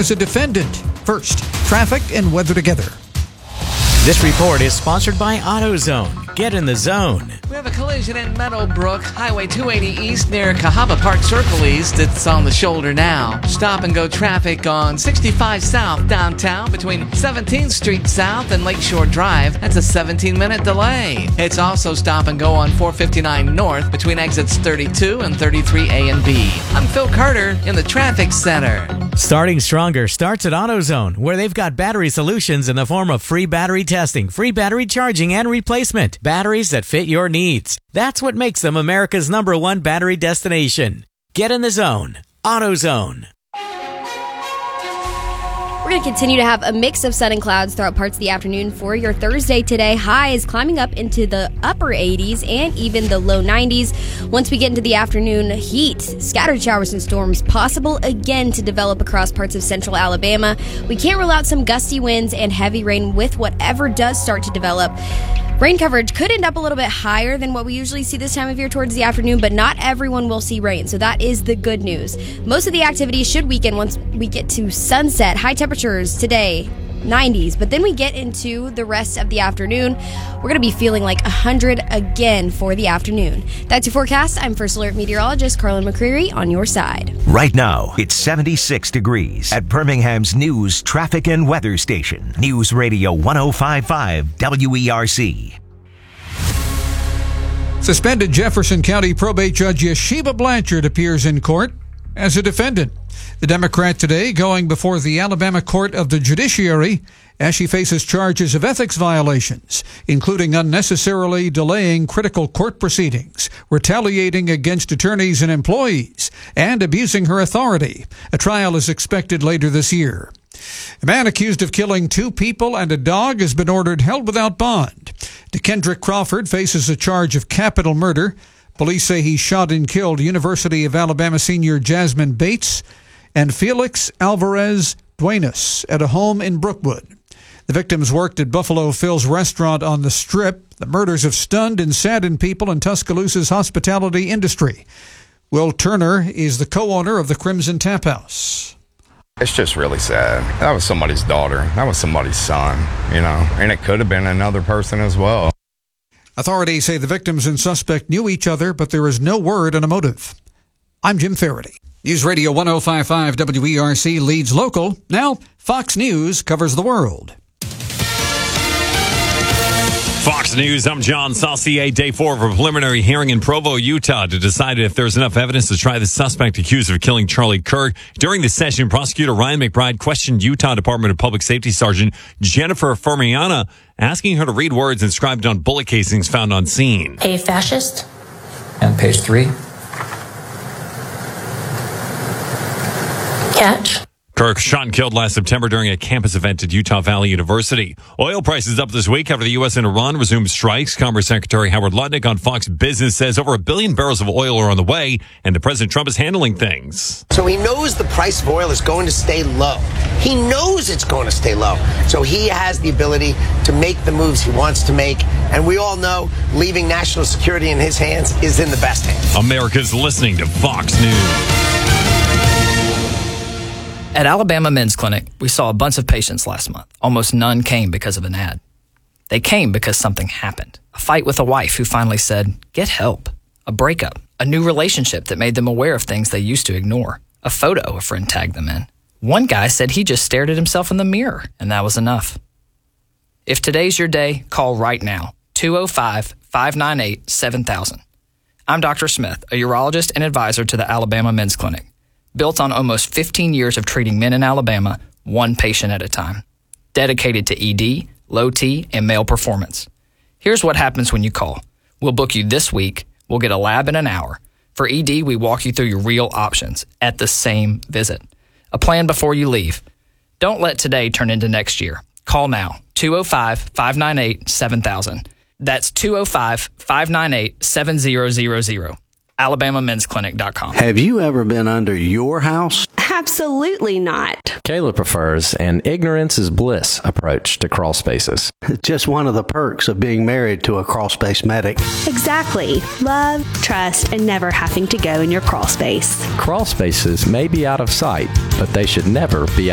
as a defendant. First, traffic and weather together. This report is sponsored by AutoZone. Get in the zone. We have a collision in Meadowbrook, Highway 280 East near Cahaba Park Circle East. It's on the shoulder now. Stop and go traffic on 65 South downtown between 17th Street South and Lakeshore Drive. That's a 17-minute delay. It's also stop and go on 459 North between exits 32 and 33A and B. I'm Phil Carter in the traffic center. Starting stronger starts at AutoZone, where they've got battery solutions in the form of free battery testing, free battery charging, and replacement. Batteries that fit your needs. That's what makes them America's #1 battery destination. Get in the zone. AutoZone. We're going to continue to have a mix of sun and clouds throughout parts of the afternoon for your Thursday today. Highs climbing up into the upper 80s and even the low 90s. Once we get into the afternoon heat, scattered showers and storms possible again to develop across parts of central Alabama. We can't rule out some gusty winds and heavy rain with whatever does start to develop. Rain coverage could end up a little bit higher than what we usually see this time of year towards the afternoon, but not everyone will see rain, so that is the good news. Most of the activity should weaken once we get to sunset. High temperatures today, 90s, but then we get into the rest of the afternoon. We're going to be feeling like 100 again for the afternoon. That's your forecast. I'm First Alert meteorologist Carlin McCreary on your side. Right now, it's 76 degrees at Birmingham's news, traffic, and weather station. News Radio 105.5 WERC. Suspended Jefferson County probate judge Yeshiba Blanchard appears in court as a defendant. The Democrat today going before the Alabama Court of the Judiciary as she faces charges of ethics violations, including unnecessarily delaying critical court proceedings, retaliating against attorneys and employees, and abusing her authority. A trial is expected later this year. A man accused of killing 2 people and a dog has been ordered held without bond. DeKendrick Crawford faces a charge of capital murder. Police say he shot and killed University of Alabama senior Jasmine Bates and Felix Alvarez Duenas at a home in Brookwood. The victims worked at Buffalo Phil's restaurant on the Strip. The murders have stunned and saddened people in Tuscaloosa's hospitality industry. Will Turner is the co-owner of the Crimson Tap House. It's just really sad. That was somebody's daughter. That was somebody's son, and it could have been another person as well. Authorities say the victims and suspect knew each other, but there is no word on a motive. I'm Jim Faraday. News Radio 105.5 WERC leads local. Now, Fox News covers the world. Fox News, I'm John Saucier. Day 4 of a preliminary hearing in Provo, Utah to decide if there's enough evidence to try the suspect accused of killing Charlie Kirk. During the session, prosecutor Ryan McBride questioned Utah Department of Public Safety Sergeant Jennifer Fermiana, asking her to read words inscribed on bullet casings found on scene. A fascist. And page 3. Catch. Kirk shot and killed last September during a campus event at Utah Valley University. Oil prices up this week after the U.S. and Iran resumed strikes. Commerce Secretary Howard Lutnick on Fox Business says over 1 billion barrels of oil are on the way, and President Trump is handling things. So he knows the price of oil is going to stay low. He knows it's going to stay low. So he has the ability to make the moves he wants to make. And we all know leaving national security in his hands is in the best hands. America's listening to Fox News. At Alabama Men's Clinic, we saw a bunch of patients last month. Almost none came because of an ad. They came because something happened. A fight with a wife who finally said, get help. A breakup. A new relationship that made them aware of things they used to ignore. A photo a friend tagged them in. One guy said he just stared at himself in the mirror, and that was enough. If today's your day, call right now. 205-598-7000. I'm Dr. Smith, a urologist and advisor to the Alabama Men's Clinic. Built on almost 15 years of treating men in Alabama, one patient at a time. Dedicated to ED, low T, and male performance. Here's what happens when you call. We'll book you this week. We'll get a lab in an hour. For ED, we walk you through your real options at the same visit. A plan before you leave. Don't let today turn into next year. Call now. 205-598-7000. That's 205-598-7000. AlabamaMen'sClinic.com. Have you ever been under your house? Absolutely not. Kayla prefers an ignorance is bliss approach to crawl spaces. It's just one of the perks of being married to a crawl space medic. Exactly. Love, trust, and never having to go in your crawl space. Crawl spaces may be out of sight, but they should never be